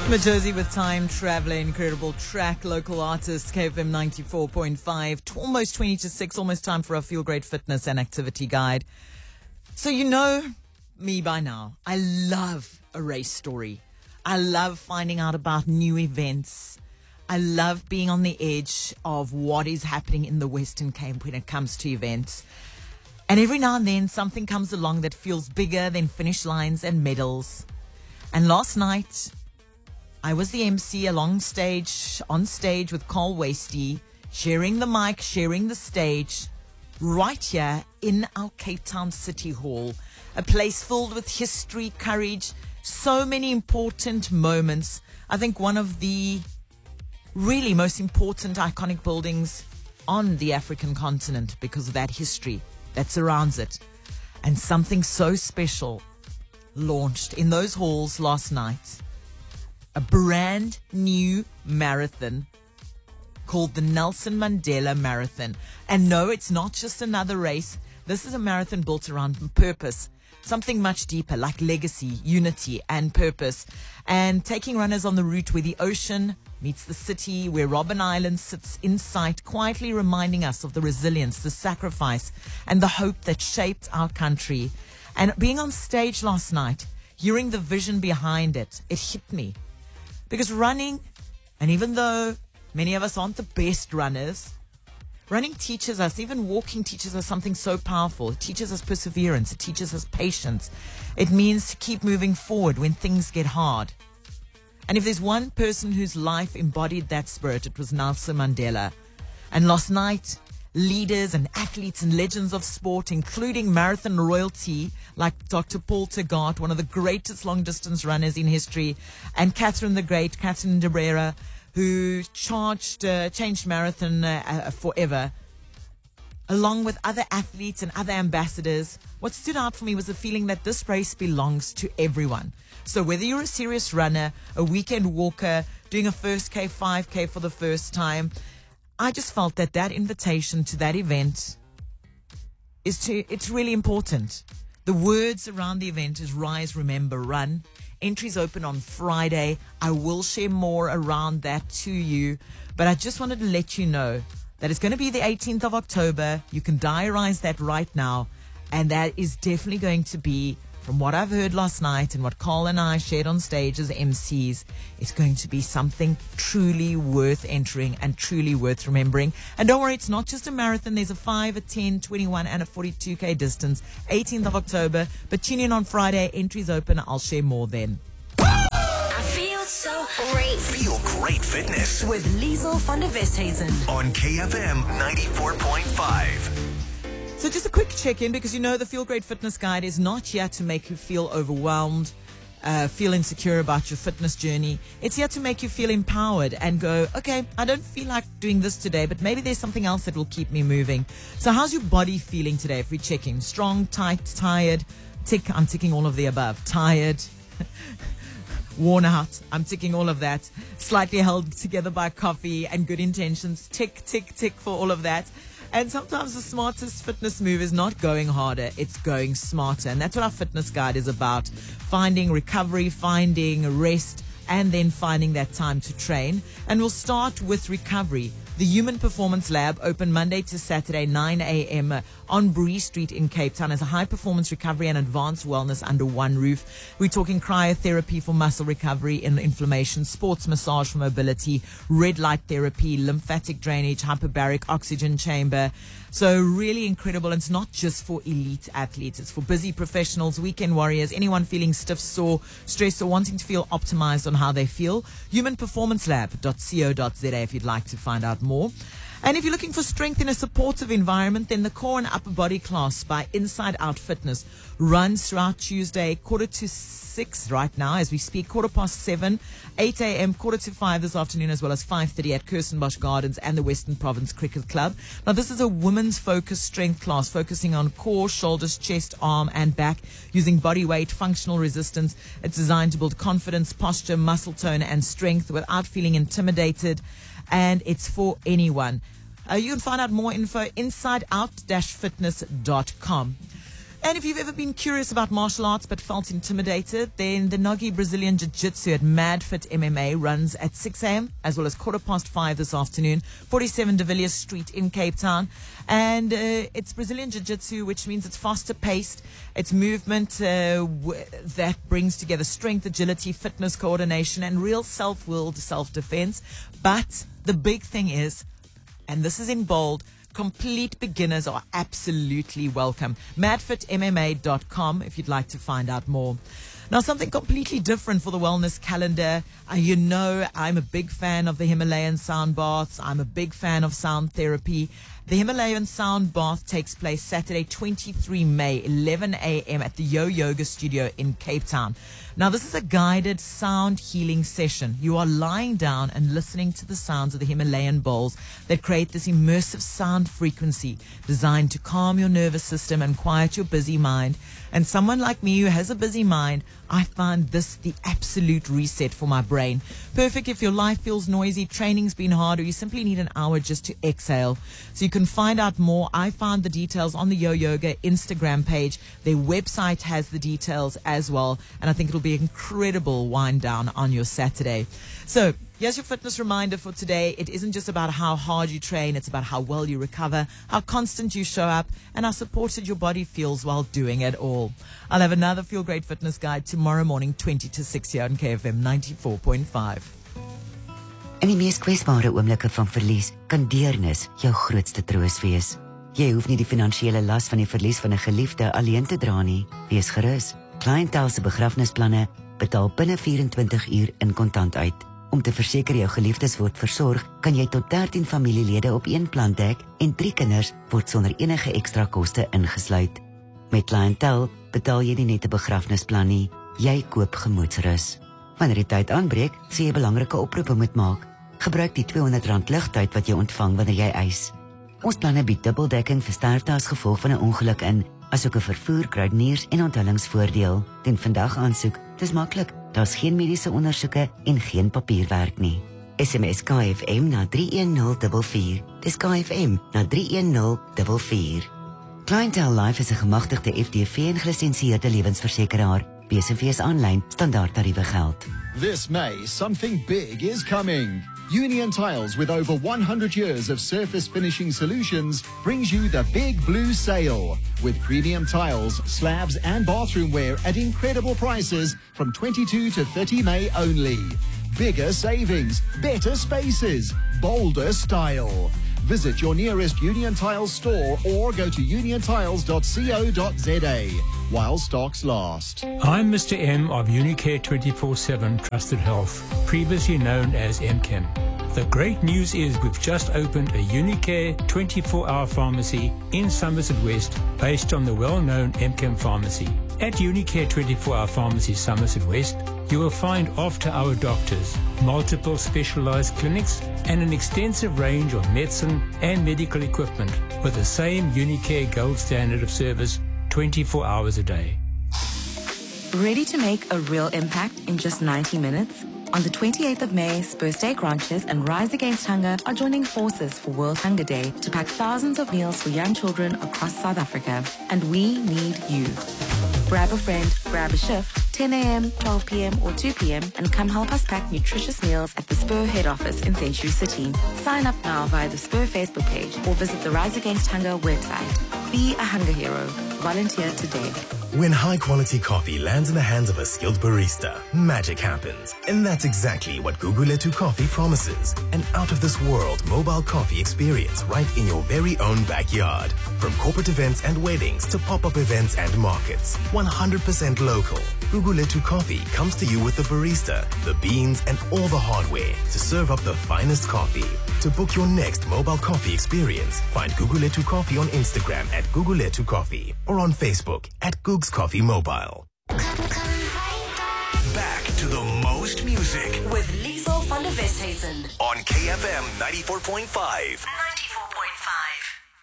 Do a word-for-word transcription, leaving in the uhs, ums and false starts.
Majosi with Time Traveler, incredible track, local artist, K F M ninety-four point five, almost twenty to six, almost time for our Feel Great Fitness and Activity Guide. So you know me by now. I love a race story. I love finding out about new events. I love being on the edge of what is happening in the Western Cape when it comes to events. And every now and then something comes along that feels bigger than finish lines and medals. And last night, I was the M C along stage, on stage with Carl Wasty, sharing the mic, sharing the stage, right here in our Cape Town City Hall, a place filled with history, courage, so many important moments. I think one of the really most important iconic buildings on the African continent because of that history that surrounds it. And something so special launched in those halls last night. A brand new marathon called the Nelson Mandela Marathon. And no, it's not just another race. This is a marathon built around purpose, something much deeper, like legacy, unity, and purpose. And taking runners on the route where the ocean meets the city, where Robben Island sits in sight, quietly reminding us of the resilience, the sacrifice, and the hope that shaped our country. And being on stage last night, hearing the vision behind it, it hit me. Because running, and even though many of us aren't the best runners, running teaches us, even walking teaches us something so powerful. It teaches us perseverance. It teaches us patience. It means to keep moving forward when things get hard. And if there's one person whose life embodied that spirit, it was Nelson Mandela. And last night, leaders and athletes and legends of sport, including marathon royalty like Doctor Paul Tegart, one of the greatest long-distance runners in history, and Catherine the Great, Catherine de Brera, who charged, uh, changed marathon uh, uh, forever, along with other athletes and other ambassadors. What stood out for me was the feeling that this race belongs to everyone. So whether you're a serious runner, a weekend walker, doing a first K, five K for the first time, I just felt that that invitation to that event is to, it's really important. The words around the event is Rise, Remember, Run. Entries open on Friday. I will share more around that to you. But I just wanted to let you know that it's going to be the eighteenth of October. You can diarize that right now. And that is definitely going to be, from what I've heard last night and what Carl and I shared on stage as M Cs, it's going to be something truly worth entering and truly worth remembering. And don't worry, it's not just a marathon. There's a five, a ten, twenty-one, and a forty-two K distance, eighteenth of October. But tune in on Friday. Entries open. I'll share more then. I feel so great. Feel Great Fitness With Liesel van der Westhuizen. on K F M ninety-four point five. So just a quick check-in, because you know the Feel Great Fitness Guide is not here to make you feel overwhelmed, uh, feel insecure about your fitness journey. It's here to make you feel empowered and go, okay, I don't feel like doing this today, but maybe there's something else that will keep me moving. So how's your body feeling today if we're checking? Strong, tight, tired? Tick, I'm ticking all of the above. Tired. Worn out. I'm ticking all of that. Slightly held together by coffee and good intentions. Tick, tick, tick for all of that. And sometimes the smartest fitness move is not going harder, it's going smarter. And that's what our fitness guide is about. Finding recovery, finding rest, and then finding that time to train. And we'll start with recovery. The Human Performance Lab, open Monday to Saturday, nine a.m. on Bree Street in Cape Town, as a high-performance recovery and advanced wellness under one roof. We're talking cryotherapy for muscle recovery and inflammation, sports massage for mobility, red light therapy, lymphatic drainage, hyperbaric oxygen chamber. So really incredible. And it's not just for elite athletes. It's for busy professionals, weekend warriors, anyone feeling stiff, sore, stressed, or wanting to feel optimized on how they feel. human performance lab dot co dot za if you'd like to find out more. And if you're looking for strength in a supportive environment, then the core and upper body class by Inside Out Fitness runs throughout Tuesday, quarter to six right now as we speak, quarter past seven, eight a.m., quarter to five this afternoon, as well as five thirty at Kirstenbosch Gardens and the Western Province Cricket Club. Now, this is a women's focused strength class focusing on core, shoulders, chest, arm, and back using body weight, functional resistance. It's designed to build confidence, posture, muscle tone, and strength without feeling intimidated. And it's for anyone. Uh, you can find out more info inside out dash fitness dot com. And if you've ever been curious about martial arts but felt intimidated, then the Nogi Brazilian Jiu-Jitsu at MadFit M M A runs at six a.m. as well as quarter past five this afternoon, forty-seven De Villiers Street in Cape Town. And uh, it's Brazilian Jiu-Jitsu, which means it's faster paced. It's movement uh, w- that brings together strength, agility, fitness, coordination, and real self-willed self-defense. But the big thing is, and this is in bold, complete beginners are absolutely welcome. mad fit M M A dot com if you'd like to find out more. Now, something completely different for the wellness calendar. Uh, you know, I'm a big fan of the Himalayan sound baths. I'm a big fan of sound therapy. The Himalayan sound bath takes place Saturday, the twenty-third of May, eleven a.m. at the Yo Yoga Studio in Cape Town. Now, this is a guided sound healing session. You are lying down and listening to the sounds of the Himalayan bowls that create this immersive sound frequency designed to calm your nervous system and quiet your busy mind. And someone like me who has a busy mind, I find this the absolute reset for my brain. Perfect if your life feels noisy, training's been hard, or you simply need an hour just to exhale. So you can find out more. I found the details on the Yo Yoga Instagram page. Their website has the details as well. And I think it'll be an incredible wind down on your Saturday. So here's your fitness reminder for today. It isn't just about how hard you train. It's about how well you recover, how constant you show up, and how supported your body feels while doing it all. I'll have another Feel Great Fitness Guide tomorrow morning, twenty to six here on K F M ninety-four point five. In die mees kwesbare oomblikke van verlies kan deernis jou grootste troos wees. Jy hoef nie die finansiële las van die verlies van 'n geliefde alleen te dra nie. Wees gerus. Clientele se begrafnisplanne betaal binne vyf-en-twintig uur in kontant uit. Om te verseker jou geliefdes word versorg, kan jy tot dertien familielede op een plan dek en drie kinders word sonder enige ekstra koste ingesluit. Met Clientele betaal jy nie net 'n begrafnisplan nie, jy koop gemoedsrus. Wanneer die tyd aanbreek, sê jy belangrike oproepe moet maak. Gebruik die tweehonderd rand ligtyd wat jy ontvang wanneer jy eis. Ons planne bied dubbeldekking vir sterfte as gevolg van 'n ongeluk in, asook 'n vervoer, kruideniers en onthullingsvoordeel. Teen vandag aansoek, dis maklik. Daar's geen mediese ondersoeke en geen papierwerk nie. S M S K F M na drie een nul vier vier. Dis K F M na drie een nul vier vier. Clientele Life is 'n gemagtigde F D V en gelisensieerde lewensversekeraar. B S V is aanlyn, standaard tariewe geld. This May, something big is coming. Union Tiles, with over one hundred years of surface finishing solutions, brings you the Big Blue Sale. With premium tiles, slabs and bathroom wear at incredible prices from twenty-second to thirtieth of May only. Bigger savings, better spaces, bolder style. Visit your nearest Union Tiles store or go to union tiles dot co dot za while stocks last. I'm Mister M of Unicare twenty-four seven Trusted Health, previously known as M C H E M. The great news is we've just opened a Unicare twenty-four hour pharmacy in Somerset West based on the well-known M C H E M pharmacy. At Unicare twenty-four hour Pharmacy Somerset West, you will find after-hour doctors, multiple specialized clinics, and an extensive range of medicine and medical equipment with the same Unicare gold standard of service twenty-four hours a day. Ready to make a real impact in just ninety minutes? On the twenty-eighth of May, Spur Steak Ranches and Rise Against Hunger are joining forces for World Hunger Day to pack thousands of meals for young children across South Africa. And we need you. Grab a friend, grab a shift, ten a.m., twelve p.m. or two p.m. and come help us pack nutritious meals at the Spur head office in Century City. Sign up now via the Spur Facebook page or visit the Rise Against Hunger website. Be a hunger hero. Volunteer today. When high-quality coffee lands in the hands of a skilled barista, magic happens. And that's exactly what Guguletu Coffee promises. An out-of-this-world mobile coffee experience right in your very own backyard. From corporate events and weddings to pop-up events and markets. one hundred percent local. Guguletu Coffee comes to you with the barista, the beans, and all the hardware to serve up the finest coffee. To book your next mobile coffee experience, find Guguletu Coffee on Instagram at Guguletu Coffee or on Facebook at Googs Coffee Mobile. Back to the most music With Liesel van der Westhuizen. on K F M ninety-four point five.